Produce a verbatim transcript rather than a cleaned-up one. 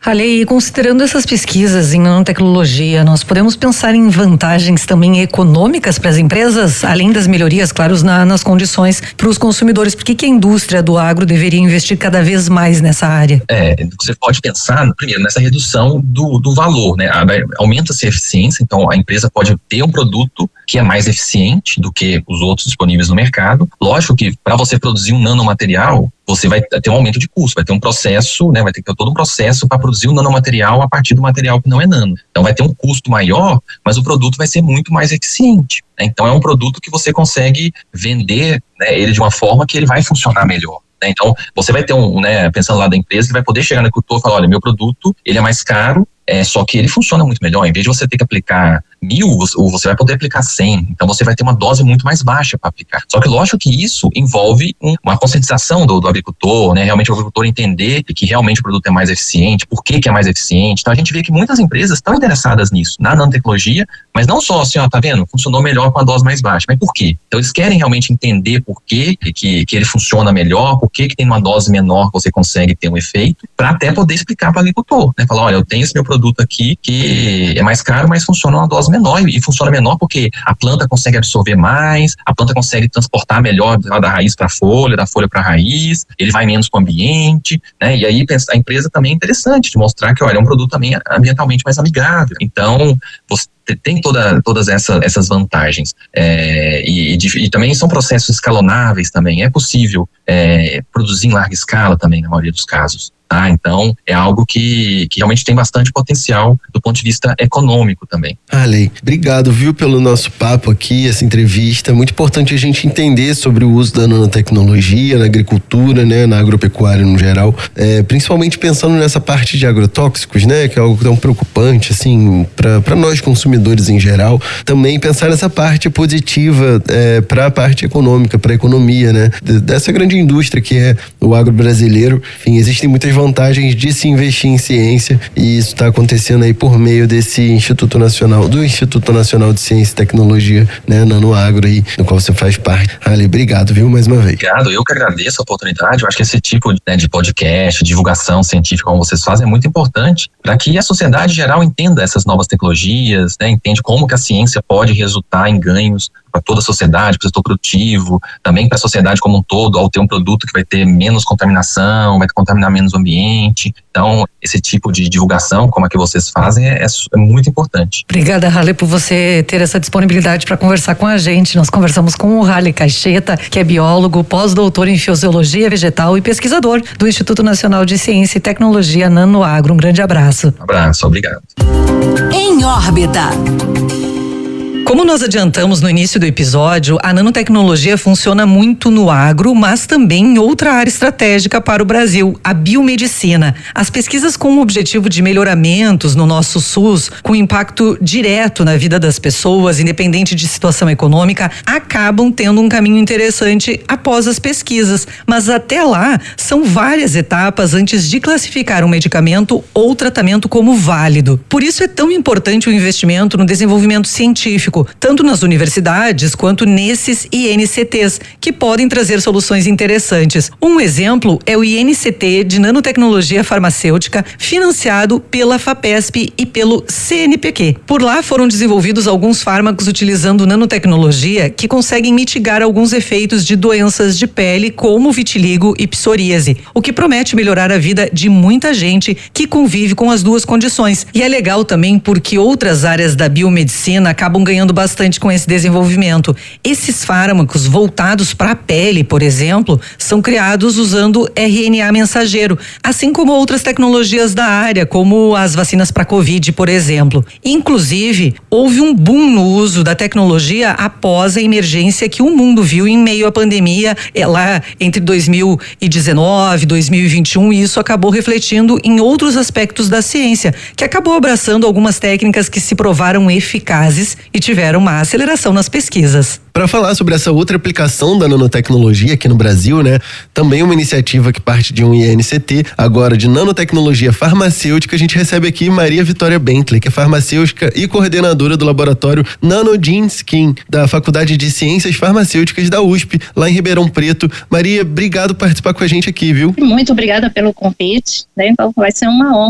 Haley, considerando essas pesquisas em nanotecnologia, nós podemos pensar em vantagens também econômicas para as empresas, além das melhorias, claro, na, nas condições para os consumidores. Por que, que a indústria do agro deveria investir cada vez mais nessa área? É, você pode pensar, primeiro, nessa redução do, do valor, né? Aumenta-se a eficiência, então a empresa pode ter um produto que é mais eficiente do que os outros disponíveis no mercado. Lógico que para você produzir um nanomaterial, você vai ter um aumento de custo, vai ter um processo, né, vai ter que ter todo um processo para produzir o nanomaterial a partir do material que não é nano. Então vai ter um custo maior, mas o produto vai ser muito mais eficiente, né? Então é um produto que você consegue vender, né, ele de uma forma que ele vai funcionar melhor. Então, você vai ter um, né, pensando lá da empresa, que vai poder chegar no agricultor e falar, olha, meu produto, ele é mais caro, é, só que ele funciona muito melhor. Em vez de você ter que aplicar mil, você vai poder aplicar cem. Então, você vai ter uma dose muito mais baixa para aplicar. Só que, lógico que isso envolve um, uma conscientização do, do agricultor, né? Realmente o agricultor entender que realmente o produto é mais eficiente, por que que é mais eficiente. Então, a gente vê que muitas empresas estão interessadas nisso, na nanotecnologia, mas não só assim, ó, tá vendo? Funcionou melhor com a dose mais baixa. Mas por quê? Então, eles querem realmente entender por que que, que ele funciona melhor, por que que tem uma dose menor que você consegue ter um efeito, para até poder explicar para o agricultor, né? Falar, olha, eu tenho esse meu produto aqui que é mais caro, mas funciona uma dose menor, e funciona menor porque a planta consegue absorver mais, a planta consegue transportar melhor da raiz para a folha, da folha para a raiz, ele vai menos para o ambiente, né? E aí a empresa também é interessante de mostrar que, olha, é um produto também ambientalmente mais amigável. Então, você tem toda, todas essa, essas vantagens. É, e, e, e também são processos escalonáveis também. É possível é, produzir em larga escala também, na maioria dos casos. Tá? Então, é algo que, que realmente tem bastante potencial do ponto de vista econômico também. Haley, obrigado, viu, pelo nosso papo aqui, essa entrevista. Muito importante a gente entender sobre o uso da nanotecnologia na agricultura, né, na agropecuária no geral, é, principalmente pensando nessa parte de agrotóxicos, né, que é algo tão preocupante, assim, para nós consumidores em geral. Também pensar nessa parte positiva é, para a parte econômica, para a economia, né, dessa grande indústria que é o agro brasileiro. Enfim, existem muitas vantagens de se investir em ciência, e isso está acontecendo aí por meio desse Instituto Nacional, do Instituto Nacional de Ciência e Tecnologia, né, Nanoagro aí, do qual você faz parte. Haley, obrigado, viu, mais uma vez. Obrigado, eu que agradeço a oportunidade. Eu acho que esse tipo, né, de podcast, divulgação científica como vocês fazem é muito importante para que a sociedade em geral entenda essas novas tecnologias, né, entende como que a ciência pode resultar em ganhos para toda a sociedade, para o setor produtivo, também para a sociedade como um todo, ao ter um produto que vai ter menos contaminação, vai contaminar menos o ambiente. Então, esse tipo de divulgação, como a que vocês fazem, é, é muito importante. Obrigada, Haley, por você ter essa disponibilidade para conversar com a gente. Nós conversamos com o Haley Caixeta, que é biólogo, pós-doutor em Fisiologia Vegetal e pesquisador do Instituto Nacional de Ciência e Tecnologia Nanoagro. Um grande abraço. Um abraço, obrigado. Em órbita. Como nós adiantamos no início do episódio, a nanotecnologia funciona muito no agro, mas também em outra área estratégica para o Brasil, a biomedicina. As pesquisas com o objetivo de melhoramentos no nosso SUS, com impacto direto na vida das pessoas, independente de situação econômica, acabam tendo um caminho interessante após as pesquisas. Mas até lá, são várias etapas antes de classificar um medicamento ou tratamento como válido. Por isso é tão importante o investimento no desenvolvimento científico, tanto nas universidades quanto nesses I N C Ts, que podem trazer soluções interessantes. Um exemplo é o I N C T de Nanotecnologia Farmacêutica, financiado pela FAPESP e pelo C N P Q. Por lá foram desenvolvidos alguns fármacos utilizando nanotecnologia que conseguem mitigar alguns efeitos de doenças de pele, como vitiligo e psoríase, o que promete melhorar a vida de muita gente que convive com as duas condições. E é legal também porque outras áreas da biomedicina acabam ganhando bastante com esse desenvolvimento. Esses fármacos voltados para a pele, por exemplo, são criados usando R N A mensageiro, assim como outras tecnologias da área, como as vacinas para Covid, por exemplo. Inclusive, houve um boom no uso da tecnologia após a emergência que o mundo viu em meio à pandemia, é lá entre dois mil e dezenove, dois mil e vinte e um, e isso acabou refletindo em outros aspectos da ciência, que acabou abraçando algumas técnicas que se provaram eficazes e tiveram uma aceleração nas pesquisas. Para falar sobre essa outra aplicação da nanotecnologia aqui no Brasil, né? Também uma iniciativa que parte de um I N C T, agora de nanotecnologia farmacêutica, a gente recebe aqui Maria Vitória Bentley, que é farmacêutica e coordenadora do laboratório Nanogene Skin, da Faculdade de Ciências Farmacêuticas da U S P, lá em Ribeirão Preto. Maria, obrigado por participar com a gente aqui, viu? Muito obrigada pelo convite, né? Vai ser uma honra